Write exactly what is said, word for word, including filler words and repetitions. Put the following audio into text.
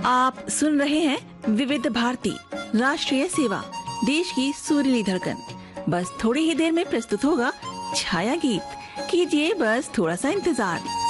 आप सुन रहे हैं विविध भारती राष्ट्रीय सेवा, देश की सुरीली धड़कन। बस थोड़ी ही देर में प्रस्तुत होगा छाया गीत। कीजिए बस थोड़ा सा इंतजार।